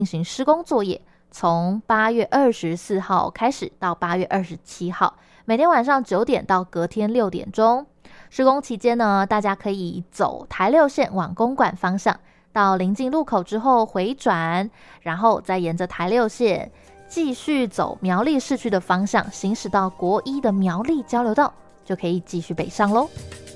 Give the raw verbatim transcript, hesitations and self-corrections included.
进行施工作业，从八月二十四号开始到八月二十七号，每天晚上九点到隔天六点钟。施工期间呢，大家可以走台六线往公馆方向，到临近路口之后回转，然后再沿着台六线继续走苗栗市区的方向，行驶到国一的苗栗交流道，就可以继续北上咯。